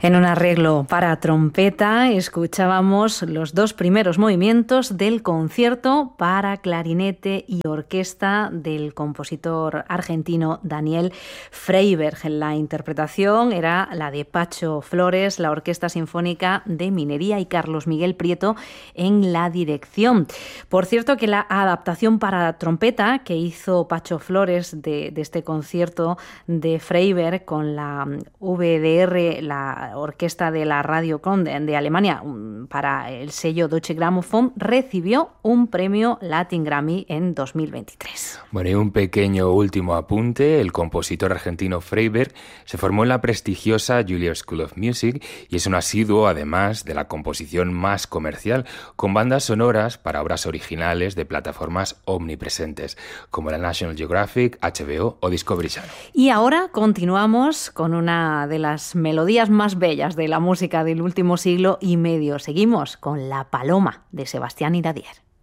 En un arreglo para trompeta escuchábamos los dos primeros movimientos del concierto para clarinete y orquesta del compositor argentino Daniel Freiberg. La interpretación era la de Pacho Flores, la Orquesta Sinfónica de Minería y Carlos Miguel Prieto en la dirección. Por cierto que la adaptación para trompeta que hizo Pacho Flores de este concierto de Freiberg con la VDR, la orquesta de la Radio Köln de Alemania, para el sello Deutsche Grammophon, recibió un premio Latin Grammy en 2023. Bueno, y un pequeño último apunte. El compositor argentino Freiberg se formó en la prestigiosa Juilliard School of Music y es un asiduo, además, de la composición más comercial, con bandas sonoras para obras originales de plataformas omnipresentes, como la National Geographic, HBO o Discovery Channel. Y ahora continuamos con una de las melodías más bellas de la música del último siglo y medio. Seguimos con La Paloma de Sebastián Iradier.